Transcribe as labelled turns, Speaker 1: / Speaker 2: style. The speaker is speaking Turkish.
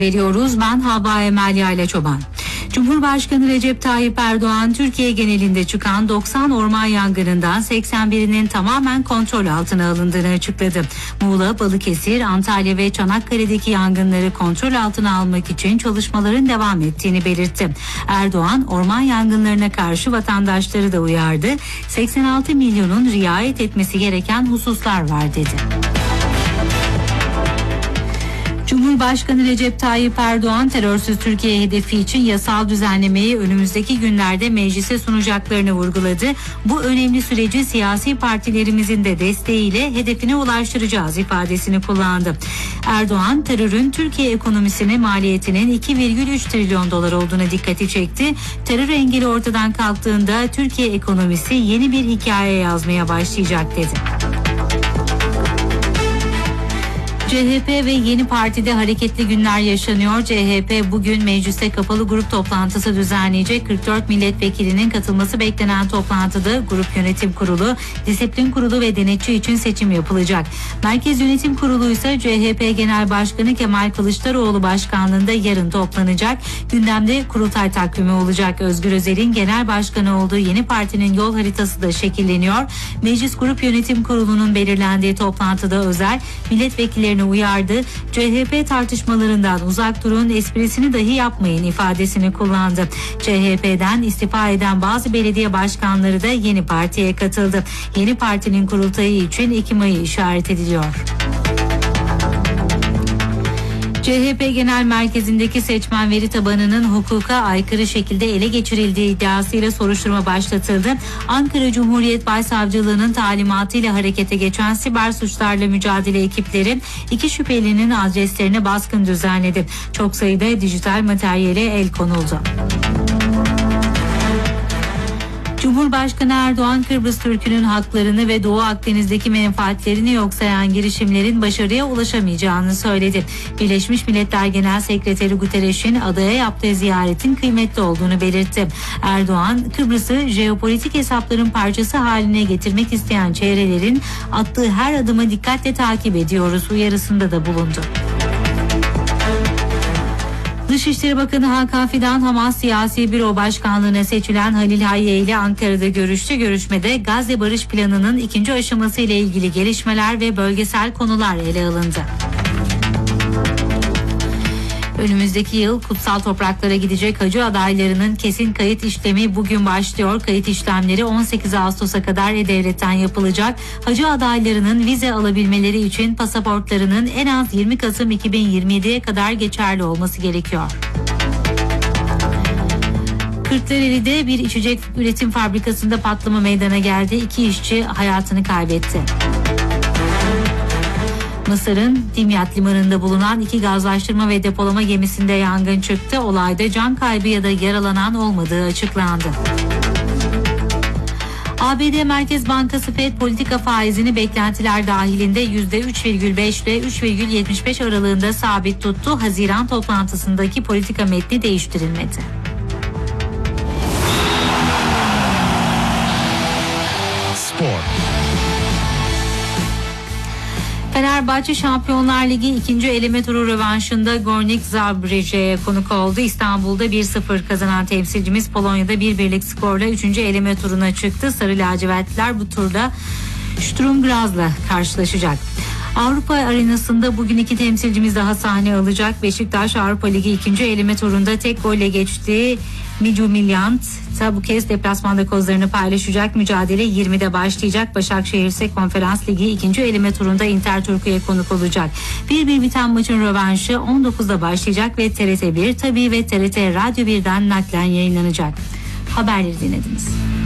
Speaker 1: Veriyoruz. Ben Havva Emel Yayla Çoban. Cumhurbaşkanı Recep Tayyip Erdoğan, Türkiye genelinde çıkan 90 orman yangınından 81'inin tamamen kontrol altına alındığını açıkladı. Muğla, Balıkesir, Antalya ve Çanakkale'deki yangınları kontrol altına almak için çalışmaların devam ettiğini belirtti. Erdoğan, orman yangınlarına karşı vatandaşları da uyardı. 86 milyonun riayet etmesi gereken hususlar var dedi. Cumhurbaşkanı Recep Tayyip Erdoğan, terörsüz Türkiye hedefi için yasal düzenlemeyi önümüzdeki günlerde meclise sunacaklarını vurguladı. Bu önemli süreci siyasi partilerimizin de desteğiyle hedefine ulaştıracağız ifadesini kullandı. Erdoğan, terörün Türkiye ekonomisine maliyetinin 2,3 trilyon dolar olduğuna dikkati çekti. Terör engeli ortadan kalktığında Türkiye ekonomisi yeni bir hikaye yazmaya başlayacak dedi. CHP ve Yeni Parti'de hareketli günler yaşanıyor. CHP bugün mecliste kapalı grup toplantısı düzenleyecek. 44 milletvekilinin katılması beklenen toplantıda Grup Yönetim Kurulu, Disiplin Kurulu ve Denetçi için seçim yapılacak. Merkez Yönetim Kurulu ise CHP Genel Başkanı Kemal Kılıçdaroğlu başkanlığında yarın toplanacak. Gündemde kurultay takvimi olacak. Özgür Özel'in genel başkanı olduğu Yeni Parti'nin yol haritası da şekilleniyor. Meclis Grup Yönetim Kurulu'nun belirlendiği toplantıda Özel milletvekillerine uyardı. CHP tartışmalarından uzak durun, esprisini dahi yapmayın ifadesini kullandı. CHP'den istifa eden bazı belediye başkanları da Yeni Parti'ye katıldı. Yeni Parti'nin kurultayı için Ekim ayı işaret ediliyor. CHP Genel Merkezi'ndeki seçmen veri tabanının hukuka aykırı şekilde ele geçirildiği iddiasıyla soruşturma başlatıldı. Ankara Cumhuriyet Başsavcılığı'nın talimatıyla harekete geçen siber suçlarla mücadele ekipleri 2 şüphelinin adreslerine baskın düzenledi. Çok sayıda dijital materyale el konuldu. Cumhurbaşkanı Erdoğan, Kıbrıs Türk'ünün haklarını ve Doğu Akdeniz'deki menfaatlerini yok sayan girişimlerin başarıya ulaşamayacağını söyledi. Birleşmiş Milletler Genel Sekreteri Guterres'in adaya yaptığı ziyaretin kıymetli olduğunu belirtti. Erdoğan, Kıbrıs'ı jeopolitik hesapların parçası haline getirmek isteyen çevrelerin attığı her adımı dikkatle takip ediyoruz uyarısında da bulundu. Dışişleri Bakanı Hakan Fidan, Hamas Siyasi Büro Başkanlığı'na seçilen Halil Hayye ile Ankara'da görüştü. Görüşmede Gazze Barış Planı'nın 2. aşaması ile ilgili gelişmeler ve bölgesel konular ele alındı. Önümüzdeki yıl kutsal topraklara gidecek hacı adaylarının kesin kayıt işlemi bugün başlıyor. Kayıt işlemleri 18 Ağustos'a kadar E-Devlet'ten yapılacak. Hacı adaylarının vize alabilmeleri için pasaportlarının en az 20 Kasım 2027'ye kadar geçerli olması gerekiyor. Kırklareli'de bir içecek üretim fabrikasında patlama meydana geldi. 2 işçi hayatını kaybetti. Mısır'ın Dimyat limanında bulunan 2 gazlaştırma ve depolama gemisinde yangın çıktı. Olayda can kaybı ya da yaralanan olmadığı açıklandı. ABD Merkez Bankası FED politika faizini beklentiler dahilinde %3,5 ile 3,75 aralığında sabit tuttu. Haziran toplantısındaki politika metni değiştirilmedi.
Speaker 2: Spor.
Speaker 1: Fenerbahçe Şampiyonlar Ligi 2. eleme turu rövanşında Gornik Zabrze'ye konuk oldu. İstanbul'da 1-0 kazanan temsilcimiz Polonya'da 1-1'lik skorla 3. eleme turuna çıktı. Sarı lacivertliler bu turda Sturm Graz'la karşılaşacak. Avrupa arenasında bugün 2 temsilcimiz daha sahne alacak. Beşiktaş Avrupa Ligi 2. eleme turunda tek golle geçti. Midtjylland bu kez deplasmanda kozlarını paylaşacak. Mücadele 20'de başlayacak. Başakşehir ise Konferans Ligi 2. eleme turunda Inter Turku'ya konuk olacak. 1-1 biten maçın rövanşı 19'da başlayacak ve TRT 1 tabii ve TRT Radyo 1'den naklen yayınlanacak. Haberleri dinlediniz.